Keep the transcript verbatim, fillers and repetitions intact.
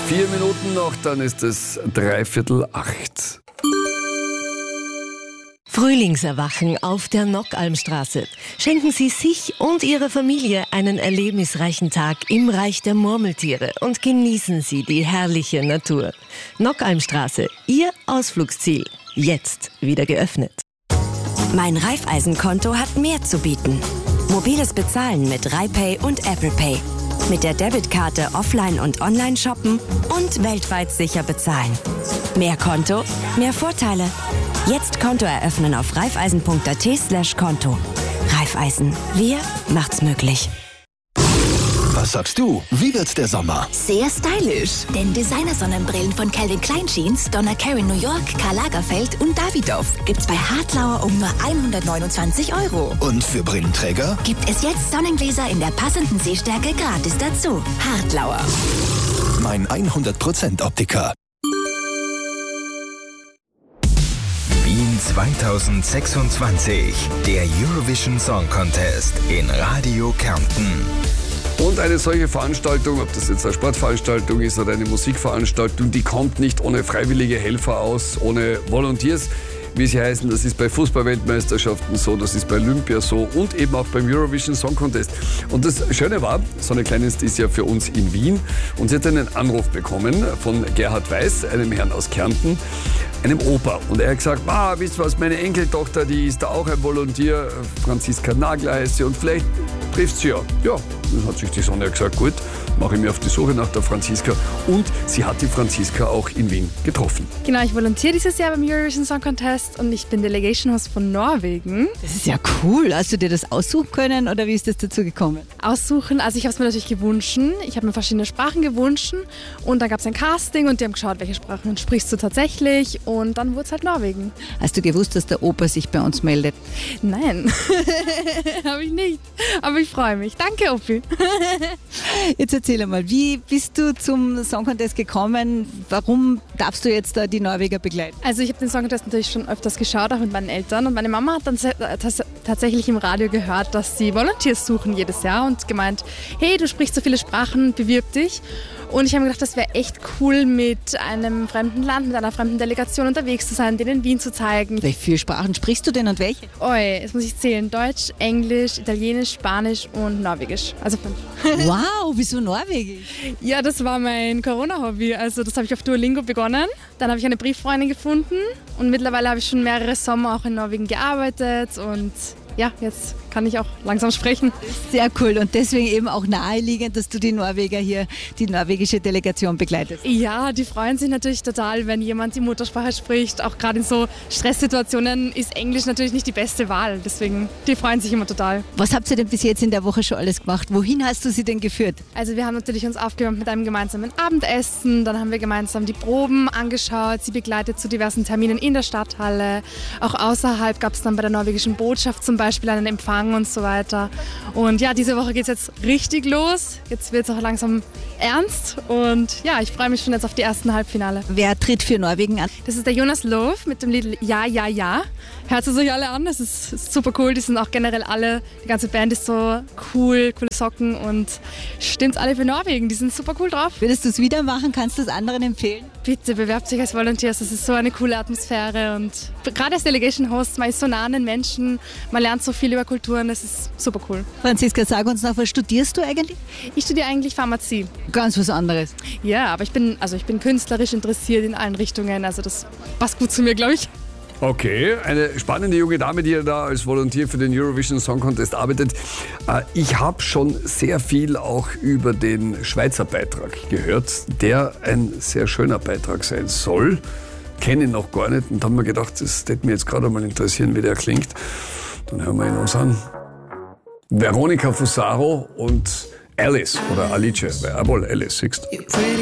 Vier Minuten noch, dann ist es dreiviertel acht. Frühlingserwachen auf der Nockalmstraße. Schenken Sie sich und Ihrer Familie einen erlebnisreichen Tag im Reich der Murmeltiere und genießen Sie die herrliche Natur. Nockalmstraße, Ihr Ausflugsziel. Jetzt wieder geöffnet. Mein Raiffeisenkonto hat mehr zu bieten. Mobiles Bezahlen mit RaiPay und Apple Pay. Mit der Debitkarte offline und online shoppen und weltweit sicher bezahlen. Mehr Konto, mehr Vorteile. Jetzt Konto eröffnen auf raiffeisen.at slash Konto. Raiffeisen, wir macht's möglich. Was sagst du? Wie wird der Sommer? Sehr stylisch. Denn Designer-Sonnenbrillen von Calvin Klein Jeans, Donna Karan New York, Karl Lagerfeld und Davidoff gibt's bei Hartlauer um nur hundertneunundzwanzig Euro. Und für Brillenträger? Gibt es jetzt Sonnengläser in der passenden Sehstärke gratis dazu. Hartlauer. Mein hundert Prozent Optiker. Wien zweitausendsechsundzwanzig, der Eurovision Song Contest in Radio Kärnten. Und eine solche Veranstaltung, ob das jetzt eine Sportveranstaltung ist oder eine Musikveranstaltung, die kommt nicht ohne freiwillige Helfer aus, ohne Volunteers, wie sie heißen. Das ist bei Fußball-Weltmeisterschaften so, das ist bei Olympia so und eben auch beim Eurovision Song Contest. Und das Schöne war, so eine Kleinste ist ja für uns in Wien und sie hat einen Anruf bekommen von Gerhard Weiß, einem Herrn aus Kärnten, einem Opa. Und er hat gesagt, ah, wisst ihr was, meine Enkeltochter, die ist da auch ein Volontier, Franziska Nagler heißt sie und vielleicht trifft sie ja. Ja, dann hat sich die Sonja gesagt, gut, mache ich mich auf die Suche nach der Franziska. Und sie hat die Franziska auch in Wien getroffen. Genau, ich volontiere dieses Jahr beim Eurovision Song Contest und ich bin Delegation Host von Norwegen. Das ist ja cool. Hast du dir das aussuchen können oder wie ist das dazu gekommen? Aussuchen, also ich habe es mir natürlich gewünscht. Ich habe mir verschiedene Sprachen gewünscht und dann gab es ein Casting und die haben geschaut, welche Sprachen sprichst du tatsächlich und dann wurde es halt Norwegen. Hast du gewusst, dass der Opa sich bei uns meldet? Nein, habe ich nicht. Aber ich freue mich. Danke, Opi. Jetzt erzähl einmal, wie bist du zum Song Contest gekommen? Warum darfst du jetzt da die Norweger begleiten? Also ich habe den Song Contest natürlich schon öfters geschaut, auch mit meinen Eltern. Und meine Mama hat dann tatsächlich im Radio gehört, dass sie Volunteers suchen jedes Jahr und gemeint, hey, du sprichst so viele Sprachen, bewirb dich. Und ich habe mir gedacht, das wäre echt cool, mit einem fremden Land, mit einer fremden Delegation unterwegs zu sein, denen Wien zu zeigen. Welche viele Sprachen sprichst du denn und welche? Oi, jetzt muss ich zählen. Deutsch, Englisch, Italienisch, Spanisch und Norwegisch. Also fünf. Wow, wieso Norwegisch? Ja, das war mein Corona-Hobby. Also das habe ich auf Duolingo begonnen. Dann habe ich eine Brieffreundin gefunden und mittlerweile habe ich schon mehrere Sommer auch in Norwegen gearbeitet und ja, jetzt kann ich auch langsam sprechen. Sehr cool und deswegen eben auch naheliegend, dass du die Norweger hier, die norwegische Delegation begleitest. Ja, die freuen sich natürlich total, wenn jemand die Muttersprache spricht. Auch gerade in so Stresssituationen ist Englisch natürlich nicht die beste Wahl. Deswegen, die freuen sich immer total. Was habt ihr denn bis jetzt in der Woche schon alles gemacht? Wohin hast du sie denn geführt? Also wir haben natürlich uns aufgewärmt mit einem gemeinsamen Abendessen. Dann haben wir gemeinsam die Proben angeschaut. Sie begleitet zu diversen Terminen in der Stadthalle. Auch außerhalb gab es dann bei der norwegischen Botschaft zum Beispiel einen Empfang und so weiter. Und ja, diese Woche geht es jetzt richtig los. Jetzt wird es auch langsam ernst und ja, ich freue mich schon jetzt auf die ersten Halbfinale. Wer tritt für Norwegen an? Das ist der Jonas Love mit dem Lied Ja, Ja, Ja. Hört es euch alle an, das ist, ist super cool. Die sind auch generell alle, die ganze Band ist so cool, coole Socken und stimmt alle für Norwegen. Die sind super cool drauf. Würdest du es wieder machen? Kannst du es anderen empfehlen? Bitte, bewerbt sich als Volunteers. Das ist so eine coole Atmosphäre und gerade als Delegation Host, man ist so nah an den Menschen, man lernt so viel über Kulturen, das ist super cool. Franziska, sag uns noch, was studierst du eigentlich? Ich studiere eigentlich Pharmazie. Ganz was anderes. Ja, aber ich bin, also ich bin künstlerisch interessiert in allen Richtungen, also das passt gut zu mir, glaube ich. Okay, eine spannende junge Dame, die ja da als Volontier für den Eurovision Song Contest arbeitet. Ich habe schon sehr viel auch über den Schweizer Beitrag gehört, der ein sehr schöner Beitrag sein soll. Kenne ihn noch gar nicht und habe mir gedacht, das würde mich jetzt gerade mal interessieren, wie der klingt. Dann hören wir ihn uns an. Veronica Fusaro und Alice oder Alice, jawohl, Alice, siehst du.